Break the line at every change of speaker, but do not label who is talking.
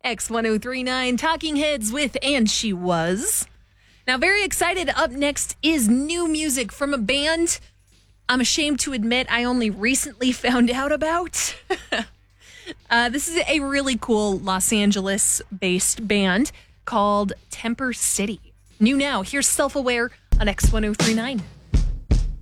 X1039 Talking Heads with And She Was. Now, very excited. Up next is new music from a band I'm ashamed to admit I only recently found out about. This is a really cool Los Angeles-based band called Temper City. New now, here's Self-Aware on X1039.